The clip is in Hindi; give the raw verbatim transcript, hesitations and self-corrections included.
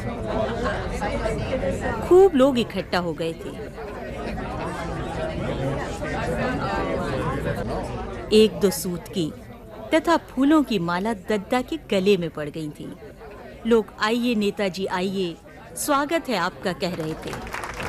खूब लोग इकट्ठा हो गए थे। एक दो सूत की तथा फूलों की माला दद्दा के गले में पड़ गई थी। लोग आइए नेताजी आइए, स्वागत है आपका कह रहे थे।